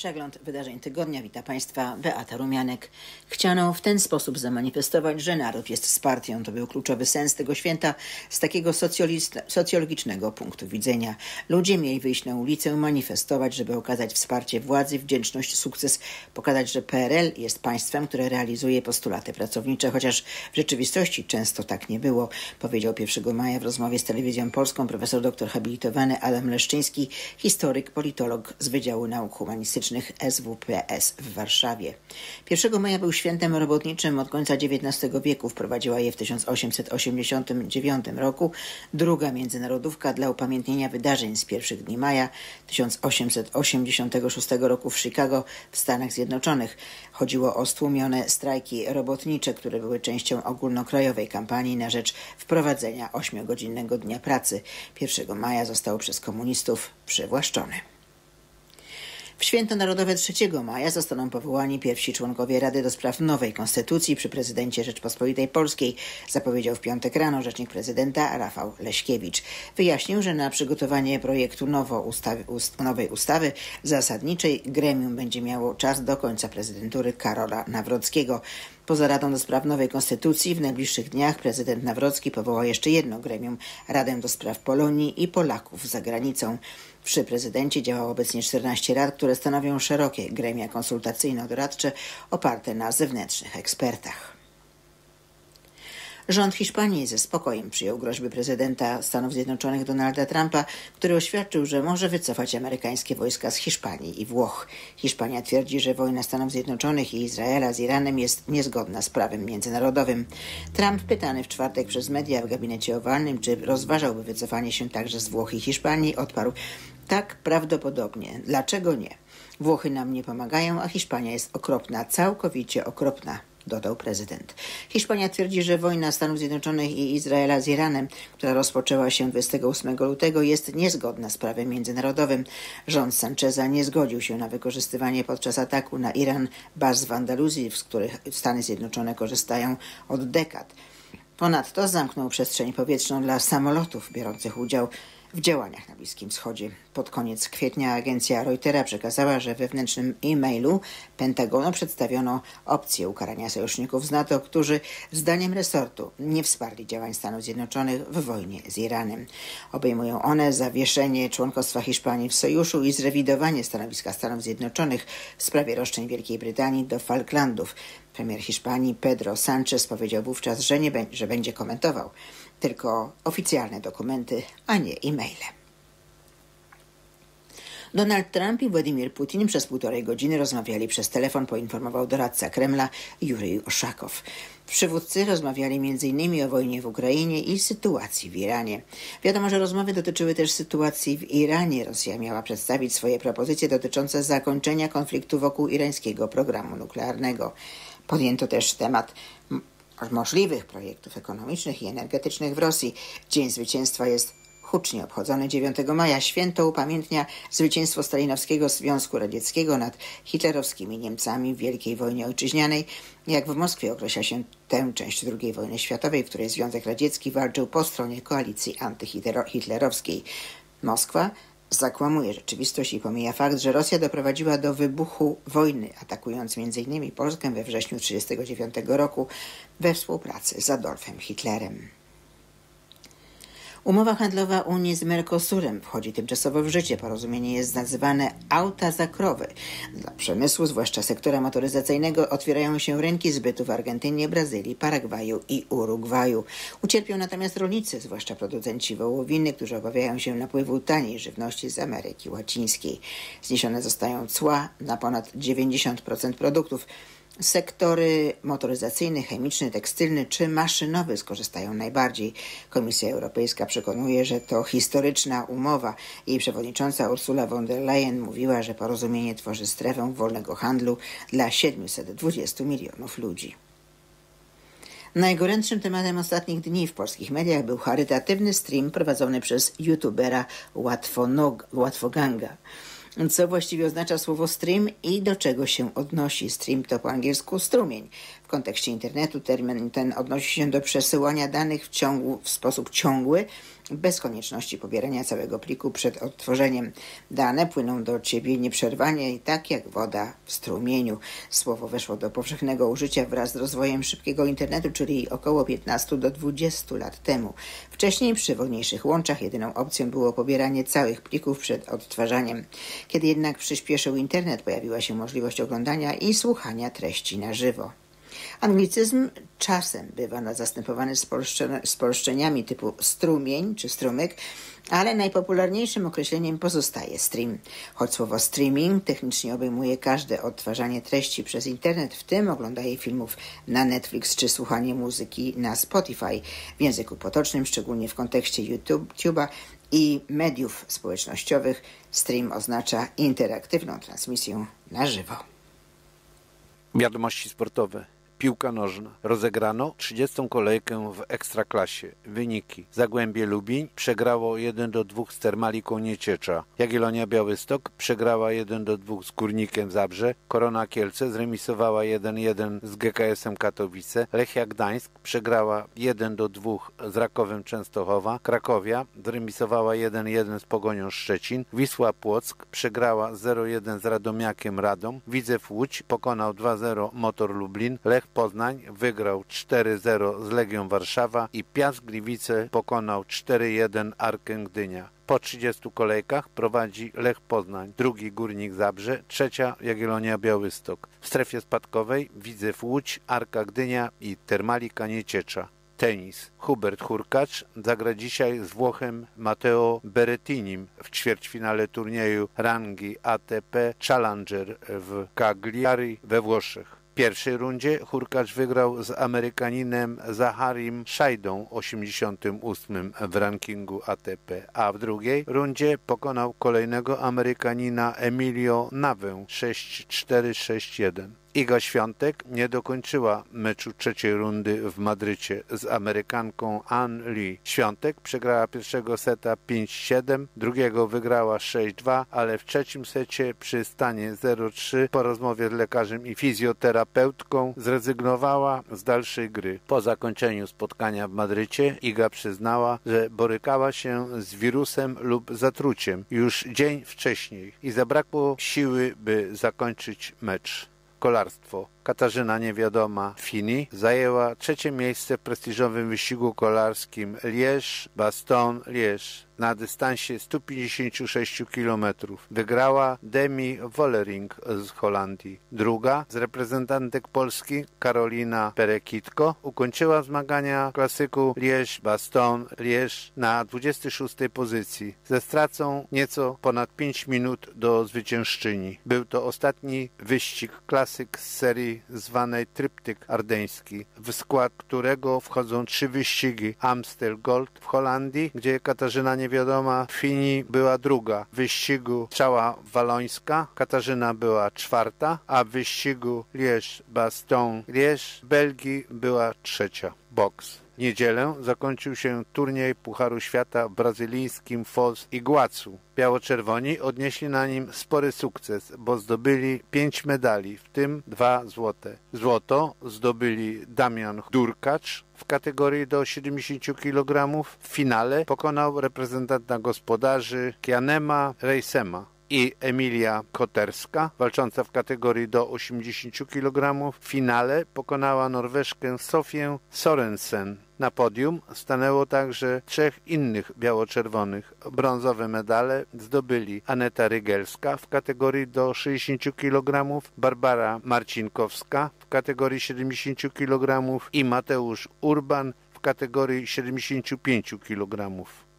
Przegląd wydarzeń tygodnia. Witam Państwa, Beata Rumianek. Chciano w ten sposób zamanifestować, że naród jest z partią. To był kluczowy sens tego święta z takiego socjologicznego punktu widzenia. Ludzie mieli wyjść na ulicę, manifestować, żeby okazać wsparcie władzy, wdzięczność, sukces, pokazać, że PRL jest państwem, które realizuje postulaty pracownicze, chociaż w rzeczywistości często tak nie było, powiedział 1 maja w rozmowie z Telewizją Polską profesor doktor habilitowany Adam Leszczyński, historyk, politolog z Wydziału Nauk Humanistycznych SWPS w Warszawie. 1 maja był świętem robotniczym od końca XIX wieku. Wprowadziła je w 1889 roku druga międzynarodówka dla upamiętnienia wydarzeń z pierwszych dni maja 1886 roku w Chicago w Stanach Zjednoczonych. Chodziło o stłumione strajki robotnicze, które były częścią ogólnokrajowej kampanii na rzecz wprowadzenia 8-godzinnego dnia pracy. 1 maja został przez komunistów przywłaszczony. W święto narodowe 3 maja zostaną powołani pierwsi członkowie Rady do spraw nowej konstytucji przy prezydencie Rzeczpospolitej Polskiej, zapowiedział w piątek rano rzecznik prezydenta Rafał Leśkiewicz. Wyjaśnił, że na przygotowanie projektu nowej ustawy zasadniczej gremium będzie miało czas do końca prezydentury Karola Nawrockiego. Poza Radą do spraw nowej konstytucji w najbliższych dniach prezydent Nawrocki powoła jeszcze jedno gremium, Radę do spraw Polonii i Polaków za granicą. Przy prezydencie działa obecnie 14 rad, które stanowią szerokie gremia konsultacyjno-doradcze oparte na zewnętrznych ekspertach. Rząd Hiszpanii ze spokojem przyjął groźby prezydenta Stanów Zjednoczonych Donalda Trumpa, który oświadczył, że może wycofać amerykańskie wojska z Hiszpanii i Włoch. Hiszpania twierdzi, że wojna Stanów Zjednoczonych i Izraela z Iranem jest niezgodna z prawem międzynarodowym. Trump, pytany w czwartek przez media w gabinecie owalnym, czy rozważałby wycofanie się także z Włoch i Hiszpanii, odparł: tak, prawdopodobnie. Dlaczego nie? Włochy nam nie pomagają, a Hiszpania jest okropna, całkowicie okropna, dodał prezydent. Hiszpania twierdzi, że wojna Stanów Zjednoczonych i Izraela z Iranem, która rozpoczęła się 28 lutego, jest niezgodna z prawem międzynarodowym. Rząd Sancheza nie zgodził się na wykorzystywanie podczas ataku na Iran baz w Andaluzji, z których Stany Zjednoczone korzystają od dekad. Ponadto zamknął przestrzeń powietrzną dla samolotów biorących udział w działaniach na Bliskim Wschodzie. Pod koniec kwietnia agencja Reutera przekazała, że w wewnętrznym e-mailu Pentagonu przedstawiono opcję ukarania sojuszników z NATO, którzy zdaniem resortu nie wsparli działań Stanów Zjednoczonych w wojnie z Iranem. Obejmują one zawieszenie członkostwa Hiszpanii w sojuszu i zrewidowanie stanowiska Stanów Zjednoczonych w sprawie roszczeń Wielkiej Brytanii do Falklandów. Premier Hiszpanii Pedro Sánchez powiedział wówczas, że będzie komentował tylko oficjalne dokumenty, a nie e-maile. Donald Trump i Władimir Putin przez 1,5 godziny rozmawiali przez telefon, poinformował doradca Kremla Jurij Uszakow. Przywódcy rozmawiali m.in. o wojnie w Ukrainie i sytuacji w Iranie. Wiadomo, że rozmowy dotyczyły też sytuacji w Iranie. Rosja miała przedstawić swoje propozycje dotyczące zakończenia konfliktu wokół irańskiego programu nuklearnego. Podjęto też temat możliwych projektów ekonomicznych i energetycznych w Rosji. Dzień Zwycięstwa jest hucznie obchodzony 9 maja. Święto upamiętnia zwycięstwo stalinowskiego Związku Radzieckiego nad hitlerowskimi Niemcami w Wielkiej Wojnie Ojczyźnianej. Jak w Moskwie określa się tę część II wojny światowej, w której Związek Radziecki walczył po stronie koalicji antyhitlerowskiej. Moskwa zakłamuje rzeczywistość i pomija fakt, że Rosja doprowadziła do wybuchu wojny, atakując m.in. Polskę we wrześniu 1939 roku we współpracy z Adolfem Hitlerem. Umowa handlowa Unii z Mercosurem wchodzi tymczasowo w życie. Porozumienie jest nazywane auta za krowy. Dla przemysłu, zwłaszcza sektora motoryzacyjnego, otwierają się rynki zbytu w Argentynie, Brazylii, Paragwaju i Urugwaju. Ucierpią natomiast rolnicy, zwłaszcza producenci wołowiny, którzy obawiają się napływu taniej żywności z Ameryki Łacińskiej. Zniesione zostają cła na ponad 90% produktów. Sektory motoryzacyjny, chemiczny, tekstylny czy maszynowy skorzystają najbardziej. Komisja Europejska przekonuje, że to historyczna umowa. Jej przewodnicząca Ursula von der Leyen mówiła, że porozumienie tworzy strefę wolnego handlu dla 720 milionów ludzi. Najgorętszym tematem ostatnich dni w polskich mediach był charytatywny stream prowadzony przez youtubera Łatwoganga. Co właściwie oznacza słowo stream i do czego się odnosi? Stream to po angielsku strumień. W kontekście internetu termin ten odnosi się do przesyłania danych w sposób ciągły bez konieczności pobierania całego pliku przed odtworzeniem. Dane płyną do Ciebie nieprzerwanie i tak jak woda w strumieniu. Słowo weszło do powszechnego użycia wraz z rozwojem szybkiego internetu, czyli około 15 do 20 lat temu. Wcześniej przy wolniejszych łączach jedyną opcją było pobieranie całych plików przed odtwarzaniem. Kiedy jednak przyspieszył internet, pojawiła się możliwość oglądania i słuchania treści na żywo. Anglicyzm czasem bywa zastępowany spolszczeniami typu strumień czy strumyk, ale najpopularniejszym określeniem pozostaje stream. Choć słowo streaming technicznie obejmuje każde odtwarzanie treści przez internet, w tym oglądanie filmów na Netflix czy słuchanie muzyki na Spotify. W języku potocznym, szczególnie w kontekście YouTube'a i mediów społecznościowych, stream oznacza interaktywną transmisję na żywo. Wiadomości sportowe. Piłka nożna. Rozegrano 30. kolejkę w Ekstraklasie. Wyniki. Zagłębie Lubin przegrało 1-2 z Termaliką Nieciecza. Jagiellonia Białystok przegrała 1-2 z Górnikiem Zabrze. Korona Kielce zremisowała 1-1 z GKS-em Katowice. Lechia Gdańsk przegrała 1-2 z Rakowem Częstochowa. Krakowia zremisowała 1-1 z Pogonią Szczecin. Wisła Płock przegrała 0-1 z Radomiakiem Radom. Widzew Łódź pokonał 2-0 Motor Lublin. Lech Poznań wygrał 4-0 z Legią Warszawa i Piast Gliwice pokonał 4-1 Arkę Gdynia. Po 30 kolejkach prowadzi Lech Poznań, drugi Górnik Zabrze, trzecia Jagiellonia Białystok. W strefie spadkowej Widzew Łódź, Arka Gdynia i Termalika Nieciecza. Tenis. Hubert Hurkacz zagra dzisiaj z Włochem Matteo Berrettinim w ćwierćfinale turnieju rangi ATP Challenger w Cagliari we Włoszech. W pierwszej rundzie Hurkacz wygrał z Amerykaninem Zaharim Szajdą 88 w rankingu ATP, a w drugiej rundzie pokonał kolejnego Amerykanina Emilio Navę 6-4-6-1. Iga Świątek nie dokończyła meczu trzeciej rundy w Madrycie z Amerykanką Ann Lee. Świątek przegrała pierwszego seta 5-7, drugiego wygrała 6-2, ale w trzecim secie przy stanie 0-3 po rozmowie z lekarzem i fizjoterapeutką zrezygnowała z dalszej gry. Po zakończeniu spotkania w Madrycie Iga przyznała, że borykała się z wirusem lub zatruciem już dzień wcześniej i zabrakło siły, by zakończyć mecz. Kolarstwo. Katarzyna Niewiadoma Fini zajęła trzecie miejsce w prestiżowym wyścigu kolarskim Liège-Bastogne-Liège na dystansie 156 km. Wygrała Demi Wollering z Holandii. Druga z reprezentantek Polski Karolina Perekitko ukończyła zmagania w klasyku Liège-Bastogne-Liège na 26 pozycji ze stracą nieco ponad 5 minut do zwyciężczyni. Był to ostatni wyścig klasyk z serii zwanej Tryptyk Ardeński, w skład którego wchodzą 3 wyścigi Amstel Gold w Holandii, gdzie Katarzyna Niewiadoma Fini była druga. W wyścigu Strzała Walońska Katarzyna była czwarta, a w wyścigu Liège-Bastogne-Liège w Belgii była trzecia. Boks. W niedzielę zakończył się turniej Pucharu Świata w brazylijskim Foz do Iguaçu. Biało-czerwoni odnieśli na nim spory sukces, bo zdobyli 5 medali, w tym 2 złote. Złoto zdobyli Damian Durkacz w kategorii do 70 kg. W finale pokonał reprezentanta gospodarzy Kianema Reisema i Emilia Koterska, walcząca w kategorii do 80 kg. W finale pokonała Norweżkę Sofię Sorensen. Na podium stanęło także 3 innych biało-czerwonych. Brązowe medale zdobyli Aneta Rygelska w kategorii do 60 kg, Barbara Marcinkowska w kategorii 70 kg i Mateusz Urban w kategorii 75 kg.